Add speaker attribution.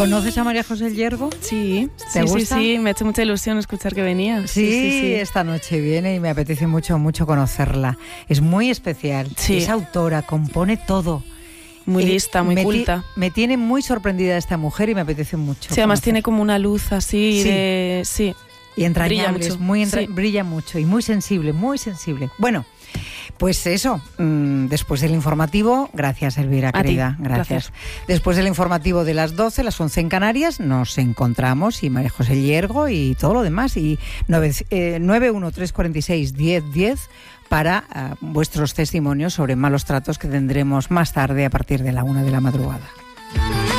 Speaker 1: ¿Conoces a María José Llergo?
Speaker 2: Sí,
Speaker 1: ¿Te gusta?
Speaker 2: sí, me ha hecho mucha ilusión escuchar que venía.
Speaker 1: Sí, esta noche viene y me apetece mucho conocerla. Es muy especial, es autora, compone todo.
Speaker 2: Muy lista, muy culta.
Speaker 1: Me tiene muy sorprendida esta mujer y me apetece mucho.
Speaker 2: Sí, además tiene como una luz así
Speaker 1: sí. Y entrañable, brilla mucho y muy sensible, muy sensible. Bueno, pues eso, después del informativo, gracias Elvira, querida, gracias. Después del informativo de las 12, las 11 en Canarias, nos encontramos y María José Llergo y todo lo demás, y 913461010 para vuestros testimonios sobre malos tratos que tendremos más tarde a partir de la 1 de la madrugada.